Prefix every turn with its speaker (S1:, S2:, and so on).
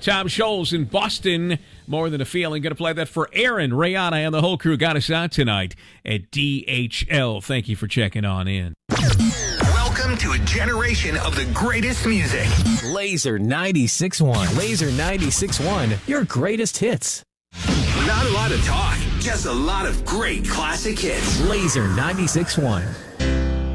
S1: Tom Scholes in Boston, More Than a Feeling. Going to play that for Aaron, Rihanna, and the whole crew. Got us out tonight at DHL. Thank you for checking on in.
S2: Welcome to a generation of the greatest music.
S3: Laser 96.1. Laser 96.1. Your greatest hits.
S2: Not a lot of talk, just a lot of great classic hits.
S3: Laser 96.1.